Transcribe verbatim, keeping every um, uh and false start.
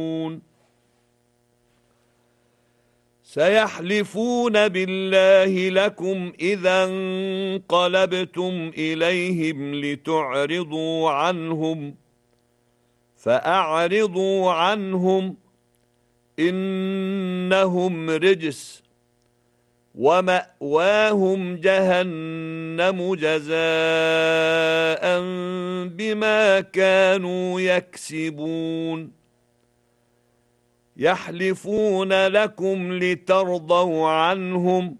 سيحلفون بالله لكم إذا انقلبتم إليهم لتعرضوا عنهم فأعرضوا عنهم إنهم رجس ومأواهم جهنم جزاء بما كانوا يكسبون يحلفون لكم لترضوا عنهم